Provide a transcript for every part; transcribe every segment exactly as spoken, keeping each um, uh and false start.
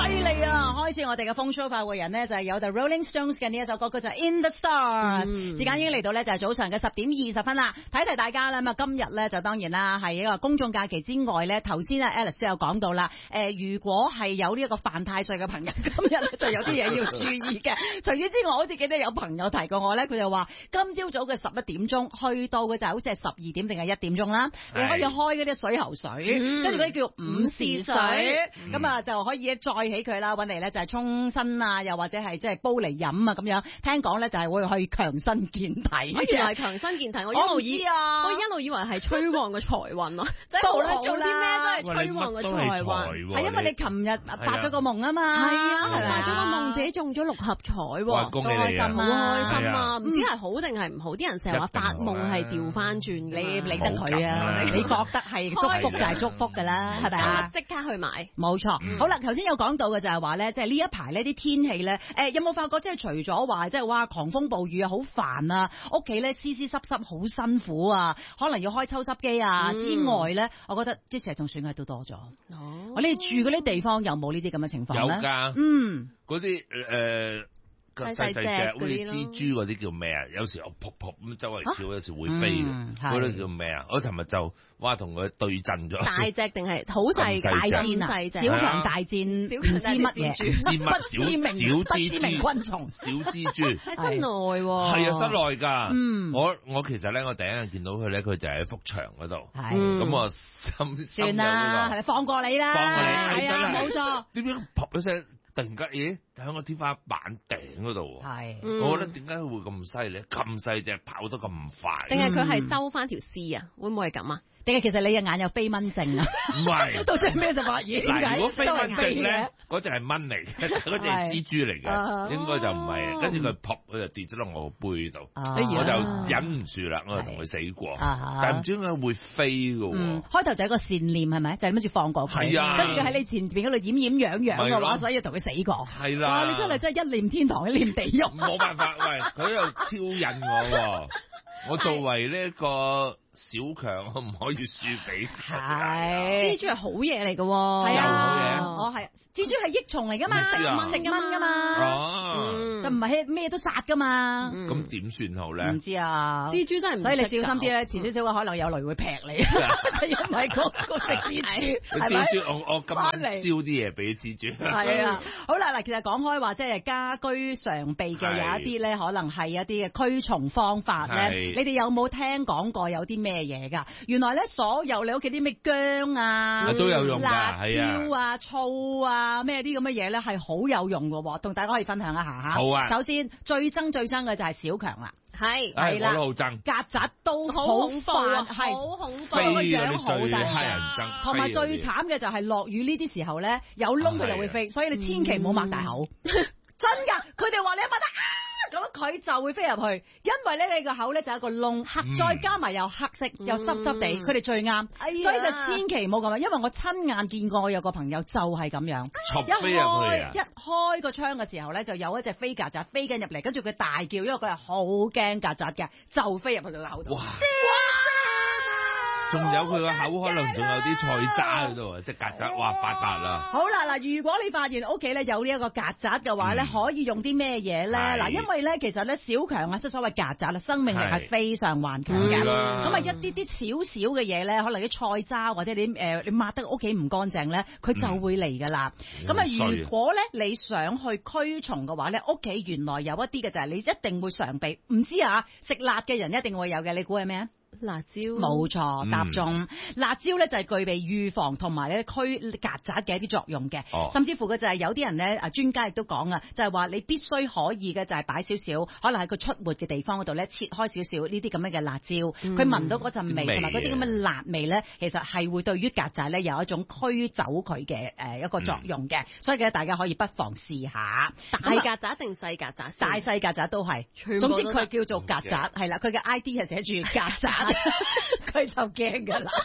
犀利啊！開始我哋嘅風騷快活人呢，就係有 The Rolling Stones 嘅呢一首歌曲就係 In the Stars。 嗯、 時間已經嚟到呢，就係早上嘅十點二十分啦。提提大家啦，咁啊今日呢，就當然啦，係一個公眾假期之外呢，頭先啊 Alice 都有講到啦。誒、呃，如果係有呢一個犯太歲嘅朋友，今日呢就有啲嘢要注意嘅。除此之外，我好似記得有朋友提過我呢，佢就話今朝早嘅十一點鐘去到嘅就好似係十二點定係一點鐘啦，你可以開嗰啲水喉水，跟住嗰啲叫午時水，咁、嗯、啊就可以載起佢啦，搵嚟咧就係沖身啊，又或者係即係煲嚟飲啊咁樣。聽講咧就係會去強身健體。 原來係強身健體，我一路以啊， 我一路以為係催旺嘅財運咯，即係無論做啲咩都係催旺嘅財運。 係因為你琴日發咗個夢啊嘛，係啊，係發咗個夢自己中咗六合彩， 恭喜你啊， 開心啊， 好開心啊！唔知係好定係唔好，啲人成日話發夢係調翻轉，你理得佢啊？你覺得係祝福就係祝福噶啦，係咪啊？即刻去買， 冇錯。嗯、好啦，頭先有講到嘅就係話咧，即係呢一排呢啲天氣咧，誒、呃、有冇發覺即係除咗話即係哇狂風暴雨啊，好煩啊，屋企咧濕濕濕濕好辛苦啊，可能要開抽濕機啊、嗯、之外咧，我覺得即係仲算係都多咗。哦，我哋住嗰啲地方有冇呢啲咁嘅情況咧？ 有㗎， 嗯， 嗰啲誒。細細隻好似蜘蛛嗰啲叫咩啊？有時候撲撲咁周圍跳，有時會飛嘅，嗰啲叫咩啊？我尋日就哇同佢對陣咗。 大隻定係好細大戰啊？小強大戰，唔知乜嘢， 唔知乜小小蜘蛛昆蟲， 小蜘蛛喺室內喎。 係啊，室內㗎。 嗯， 我我其實咧，我第一眼見到佢咧，佢就喺幅牆嗰度。 係。 咁我心算啦，係咪放過你啦？ 放過你， 係啊，冇錯。 點樣撲一聲？突然間，咦？喺個天花板頂嗰度， 係， 我覺得點解會咁犀利？咁細隻跑得咁快， 定係佢係收翻條絲啊？會唔會係咁啊？ 定係其實你嘅眼有飛蚊症啊？ 唔係， 到最尾就發現， 嗱，如果飛蚊症咧，嗰隻係蚊嚟嘅，嗰隻係蜘蛛嚟嘅，應該就唔係。跟住佢撲，佢就跌咗落我個背度，我就忍唔住啦，我就同佢死過。但係唔知點解會飛嘅。 開頭就係一個善念係咪？就係諗住放過佢，跟住佢喺你前邊嗰度掩掩養養嘅話，所以同佢死過。 係啦。 哇！你真係真係一念天堂，一念地獄。 冇辦法，喂，佢喺度挑釁我，我作為呢一個小強，我唔可以輸俾佢。 係， 蜘蛛係好嘢嚟㗎， 係啊， 我係蜘蛛係益蟲嚟噶嘛，食蚊食蚊噶嘛，就唔係咩都殺噶嘛。 咁點算好咧？ 唔知啊， 蜘蛛真係唔， 所以你小心啲咧，遲少少嘅可能有雷會劈你，因為嗰嗰隻蜘蛛。 蜘蛛，我我今晚燒啲嘢俾蜘蛛。 係啊，好啦嗱，其實講開話即係家居常備嘅有一啲咧，可能係一啲嘅驅蟲方法咧。你哋有冇聽講過有啲咩嘢㗎？原來咧，所有你屋企啲咩薑啊、 都有用㗎， 辣椒啊、醋啊，咩啲咁嘅嘢咧，係好有用㗎，同大家可以分享一下嚇。 好啊！ 首先最憎最憎嘅就係小強啦， 係係啦， 我都好憎， 曱甴都好恐怖啊， 係好恐怖， 個樣好最乞人大， 憎。 同埋最慘嘅就係落雨呢啲時候咧，有窿佢就會飛，所以你千祈唔好擘大口。真㗎，佢哋話你一擘大啊！咁佢就會飛入去，因為咧你個口咧就有一個窿，黑再加埋又黑色、嗯、又濕濕地，佢哋最啱，哎、所以就千祈唔好咁樣。因為我親眼見過，我有個朋友就係咁樣， 一飛入去啊！ 一開個窗嘅時候咧，就有一隻飛曱甴飛緊入嚟，跟住佢大叫，因為佢係好驚曱甴嘅，就飛入去佢個口度。哇！仲有佢個口可能仲有啲菜渣喺度啊！即係曱甴，哇發達啦！好啦嗱，如果你發現屋企咧有呢一個曱甴嘅話咧，嗯、可以用啲咩嘢咧？嗱，因為咧其實咧小強啊，即係所謂曱甴啦，生命力係非常頑強嘅。咁啊一啲啲少少嘅嘢咧，可能啲菜渣或者你誒、呃、你抹得屋企唔乾淨咧，佢就會嚟㗎啦。咁啊、嗯，如果咧你想去驅蟲嘅話咧，屋企原來有一啲嘅就係你一定會常備。唔知啊，食辣嘅人一定會有嘅，你估係咩啊？辣椒，冇錯，答中。嗯、辣椒咧就係具備預防同埋咧驅曱甴嘅一啲作用嘅，哦、甚至乎嘅就係有啲人咧啊專家亦都講啊，就係話你必須可以嘅就係擺少少，可能喺佢出沒嘅地方嗰度咧切開少少呢啲咁樣嘅辣椒，佢聞、嗯、到嗰陣味同埋嗰啲咁嘅辣味咧，其實係會對於曱甴咧有一種驅走佢嘅誒一個作用嘅，嗯、所以嘅大家可以不妨試下。大曱甴定細曱甴？大細曱甴都係，總之佢叫做曱甴，係啦，佢嘅 I D 係寫住曱甴。佢就驚噶啦，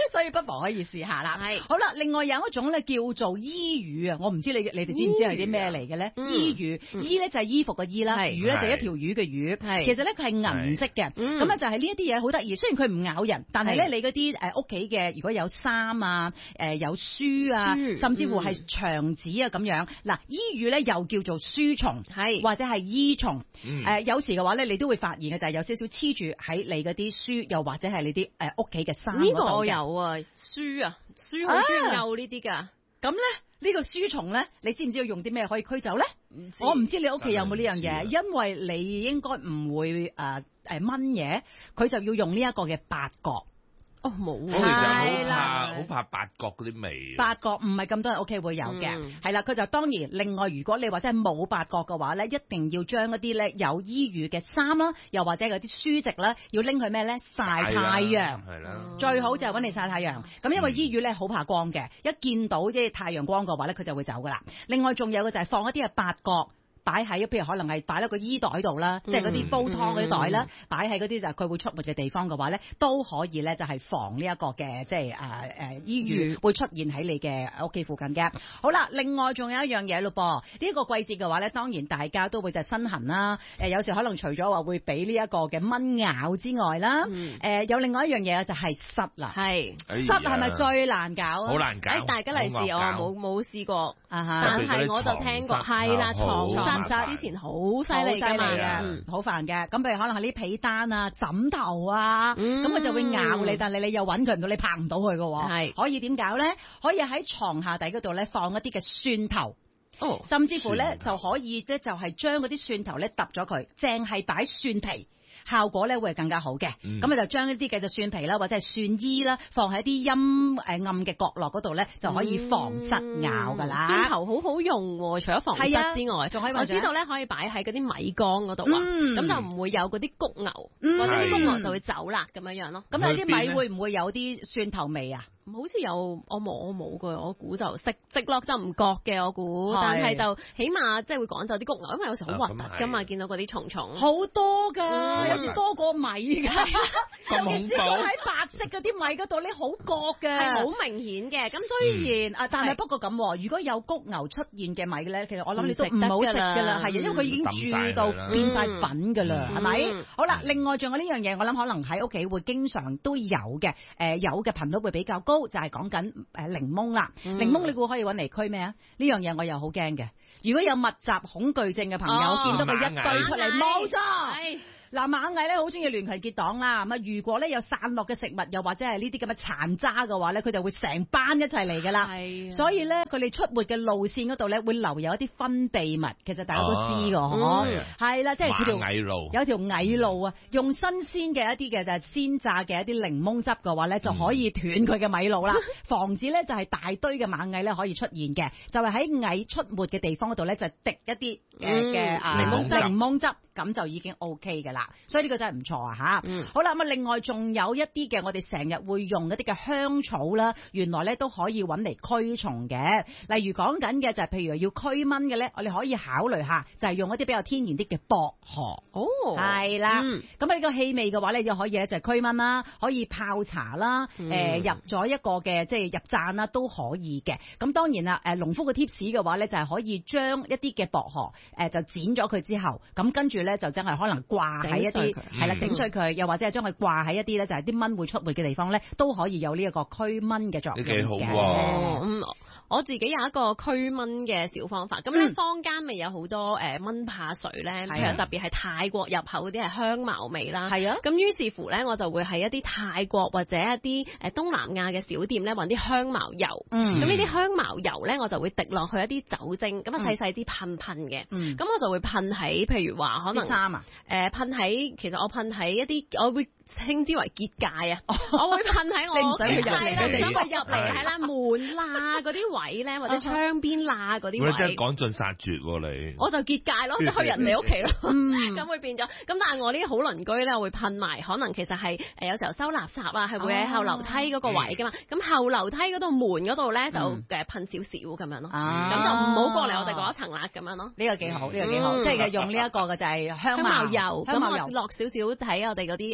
所以不妨可以試下啦。 係好啦，另外有一種咧叫做衣魚啊，我唔知你你哋知唔知係啲咩嚟嘅咧？衣魚，衣咧就係衣服嘅衣啦，魚咧就係一條魚嘅魚。係，其實咧佢係銀色嘅，咁咧就係呢一啲嘢好得意。雖然佢唔咬人，但係咧你嗰啲誒屋企嘅如果有衫啊、誒有書啊，甚至乎係牆紙啊咁樣，嗱衣魚咧又叫做書蟲，係或者係衣蟲。誒有時嘅話咧，你都會發現嘅就係有少少黐住喺你嗰啲書，又或者係你啲誒屋企嘅衫。 呢個我有啊，書啊，書好中意咬呢啲㗎。 咁咧呢個書蟲咧，你知唔知要用啲咩可以驅走咧？我唔知你屋企有冇呢樣嘢，因為你應該唔會誒誒掹嘢，佢就要用呢一個嘅八角。 哦，冇係啦，好怕八角嗰啲味。 八角唔係咁多人屋企會有嘅，係啦、嗯，佢就當然另外，如果你話真係冇八角嘅話咧，一定要將一啲咧有衣魚嘅衫啦，又或者嗰啲書籍啦，要拎去咩咧曬太陽，係啦，最好就係揾你曬太陽。咁因為衣魚咧好怕光嘅，一見到即係太陽光嘅話咧，佢就會走噶啦。另外仲有嘅就係放一啲嘅八角。擺喺譬如可能係擺喺個衣袋度啦，嗯、即係嗰啲煲湯嗰啲袋啦，擺喺嗰啲就係佢會出沒嘅地方嘅話咧，都可以咧就係防呢一個嘅即係誒誒衣魚會出現喺你嘅屋企附近嘅。好啦，另外仲有一樣嘢咯噃，呢、這、一個季節嘅話咧，當然大家都會就係身痕啦。誒有時可能除咗話會俾呢一個嘅蚊咬之外啦，誒、嗯呃、有另外一樣嘢就係虱啦，係虱係咪最難搞啊？ 好難搞！ 誒大家嚟試，我冇冇試過，啊、但係我就聽過係啦，床虱。之前好犀利㗎嘛，好煩嘅。咁譬如可能係啲被單啊、枕頭啊，咁佢、嗯、就會咬你，但係你又揾佢唔到，你拍唔到佢嘅。係可以點搞咧？可以喺床下底嗰度咧放一啲嘅蒜頭，哦，甚至乎咧就可以咧就係將嗰啲蒜頭咧揼咗佢，淨係擺蒜皮。效果咧會係更加好嘅，咁、嗯、你就將一啲嘅隻蒜皮啦，或者係蒜衣啦，放喺啲陰誒暗嘅角落嗰度咧，就可以防虱咬噶啦。 蒜頭好好用喎，除咗防虱之外，仲可以我知道咧可以擺喺嗰啲米缸嗰度啊，咁、嗯、就唔會有嗰啲谷牛，嗯、或者啲谷牛就會走啦咁樣樣咯。咁有啲米會唔會有啲蒜頭味啊？ 好似有我冇我冇嘅，我估就食食落就唔覺嘅，我估，但係就起碼即係會趕走啲谷牛，因為有時好核突㗎嘛，見到嗰啲蟲蟲好多㗎，有時多過米㗎，尤其是喺白色嗰啲米嗰度咧，好覺嘅， 係好明顯嘅。咁雖然啊，但係不過咁，如果有谷牛出現嘅米咧，其實我諗你都唔好食㗎啦，係因為佢已經蛀到變晒粉㗎啦，係咪？好啦，另外仲有呢樣嘢，我諗可能喺屋企會經常都有嘅，誒有嘅頻率會比較高。就係講緊誒檸檬啦，嗯、檸檬你估可以揾嚟驅咩啊？呢樣嘢我又好驚嘅。如果有密集恐懼症嘅朋友，哦、見到佢一堆出嚟，冇錯。嗱，螞蟻咧好中意聯群結黨啦，咁啊如果咧有散落嘅食物，又或者係呢啲咁嘅殘渣嘅話咧，佢就會成班一齊嚟噶啦。係，所以咧佢哋出沒嘅路線嗰度咧會留有一啲分泌物，其實大家都知噶，嗬。係啦，即係佢條蟻路， 有條蟻路啊，用新鮮嘅一啲嘅就係鮮榨嘅一啲檸檬汁嘅話咧，就可以斷佢嘅米路啦，防止咧就係大堆嘅螞蟻咧可以出現嘅，就係喺蟻出沒嘅地方嗰度咧就滴一啲嘅嘅啊檸檬汁，檸檬汁咁就已經 OK 嘅啦。所以呢個真係唔錯啊吓，嗯、好啦咁啊，另外仲有一啲嘅我哋成日會用一啲嘅香草啦，原來咧都可以揾嚟驅蟲嘅。例如講緊嘅就係譬如要驅蚊嘅咧，我哋可以考慮下，就係用一啲比較天然啲嘅薄荷。哦，係啦，咁啊呢個氣味嘅話咧，就可以咧就係驅蚊啦，可以泡茶啦，誒、嗯呃、入咗一個嘅即係入贊啦都可以嘅。咁當然啦，誒農夫嘅 tips 嘅話咧，就係可以將一啲嘅薄荷誒就剪咗佢之後，咁跟住咧就真係可能掛喺一啲係啦，整碎佢，又或者係將佢掛喺一啲咧，就係啲蚊會出沒嘅地方咧，都可以有呢一個驅蚊嘅作用嘅。 幾好喎！ 嗯，我自己有一個驅蚊嘅小方法。咁咧，坊間咪有好多誒蚊怕水咧，譬如特別係泰國入口嗰啲係香茅味啦。係啊。咁於是乎咧，我就會喺一啲泰國或者一啲誒東南亞嘅小店咧，揾啲香茅油。嗯。咁呢啲香茅油咧，我就會滴落去一啲酒精，咁啊細細啲噴噴嘅。嗯。咁我就會噴喺譬如話可能衫啊， 誒噴喺其實我噴喺一啲我會稱之為結界啊，我會噴喺我， 你唔想佢入嚟， 唔想佢入嚟，係啦，門罅嗰啲位咧，或者窗邊罅嗰啲位。 你真係趕盡殺絕喎你！ 我就結界咯，就去人哋屋企咯，咁會變咗。咁但係我呢啲好鄰居咧，會噴埋，可能其實係誒有時候收垃圾啊，係會喺後樓梯嗰個位噶嘛。咁後樓梯嗰度門嗰度咧，就誒噴少少咁樣咯。咁就唔好過嚟我哋嗰一層啦，咁樣咯。 呢個幾好，呢個幾好，即係用呢一個嘅就係香茅油， 咁我落少少喺我哋嗰啲誒消毒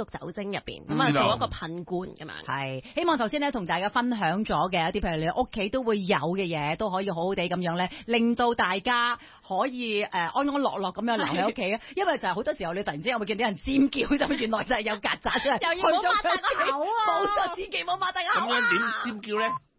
毒酒精入邊，咁啊做一個噴罐咁樣。 係，希望頭先咧同大家分享咗嘅一啲，譬如你屋企都會有嘅嘢，都可以好好地咁樣咧，令到大家可以誒安安樂樂咁樣留喺屋企啊。因為就係好多時候你突然之間會見到人尖叫，就原來就係有曱甴，真係又要冇擘大個口啊！ 冇錯，千祈冇擘大個口。 咁樣點尖叫咧？